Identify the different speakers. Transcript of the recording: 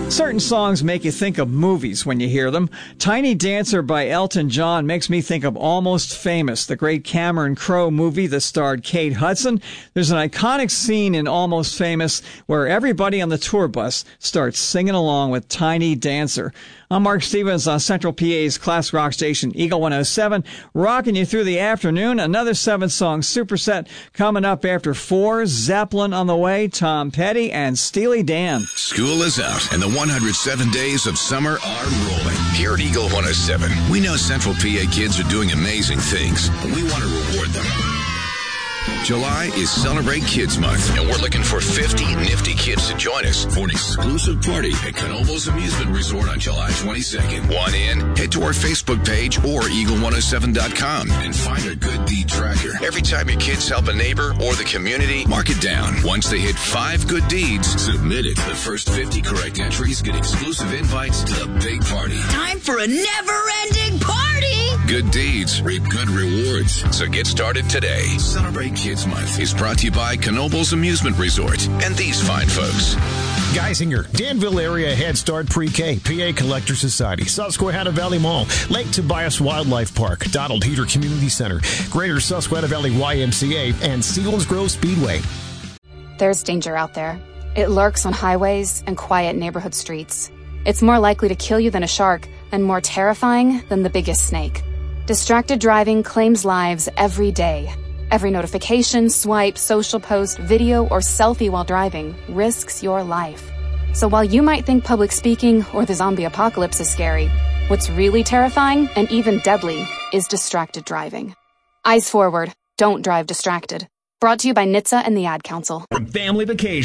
Speaker 1: Certain songs make you think of movies when you hear them. Tiny Dancer by Elton John makes me think of Almost Famous, the great Cameron Crowe movie that starred Kate Hudson. There's an iconic scene in Almost Famous where everybody on the tour bus starts singing along with Tiny Dancer. I'm Mark Stevens on Central PA's class rock station, Eagle 107, rocking you through the afternoon. Another 7-song superset coming up after 4. Zeppelin on the way, Tom Petty, and Steely Dan.
Speaker 2: School is out, and the 107 days of summer are rolling. Here at Eagle 107, we know Central PA kids are doing amazing things, and we want to reward them. July is Celebrate Kids Month, and we're looking for 50 nifty kids to join us for an exclusive party at Knoebels Amusement Resort on July 22nd. Want in? Head to our Facebook page or eagle107.com and find a good deed tracker. Every time your kids help a neighbor or the community, mark it down. Once they hit 5 good deeds, submit it. The first 50 correct entries get exclusive invites to the big party.
Speaker 3: Time for a never-ending party!
Speaker 2: Good deeds reap good rewards. So get started today. Celebrate Kids Month is brought to you by Knoebels Amusement Resort and these fine folks.
Speaker 4: Geisinger, Danville Area Head Start Pre-K, PA Collector Society, Susquehanna Valley Mall, Lake Tobias Wildlife Park, Donald Heater Community Center, Greater Susquehanna Valley YMCA, and Selinsgrove Speedway.
Speaker 5: There's danger out there. It lurks on highways and quiet neighborhood streets. It's more likely to kill you than a shark and more terrifying than the biggest snake. Distracted driving claims lives every day. Every notification, swipe, social post, video, or selfie while driving risks your life. So while you might think public speaking or the zombie apocalypse is scary, what's really terrifying and even deadly is distracted driving. Eyes forward. Don't drive distracted. Brought to you by NHTSA and the Ad Council.
Speaker 6: Family Vacation.